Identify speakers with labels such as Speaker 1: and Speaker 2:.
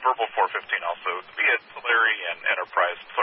Speaker 1: Verbal 415 also, be it Larry and Enterprise. So